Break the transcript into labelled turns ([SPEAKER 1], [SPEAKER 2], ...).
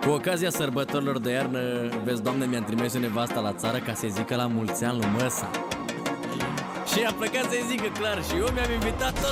[SPEAKER 1] Cu ocazia sărbătorilor de iarnă, vezi, Doamne, mi-am trimis o nevasta la țară ca să-i zică la mulți ani lui măsa. Și a plecat să-i zică clar și eu mi-am invitat tot